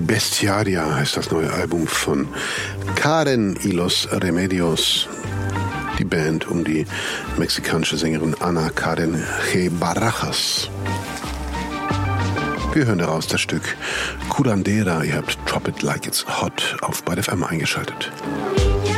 Bestiaria heißt das neue Album von Karen y los Remedios, die Band um die mexikanische Sängerin Ana Karen G. Barajas. Wir hören daraus das Stück Curandera. Ihr habt Drop It Like It's Hot auf Byte FM eingeschaltet.